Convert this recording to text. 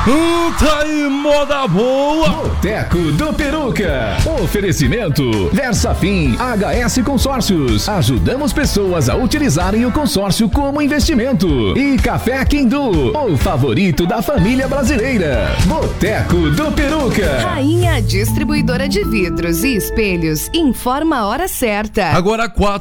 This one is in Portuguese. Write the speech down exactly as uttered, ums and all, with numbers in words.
Tá aí, moda boa! Boteco do Peruca. Oferecimento Versafin H S Consórcios. Ajudamos pessoas a utilizarem o consórcio como investimento. E Café Quindu, o favorito da família brasileira. Boteco do Peruca. Rainha Distribuidora de Vidros e Espelhos informa a hora certa. Agora quatro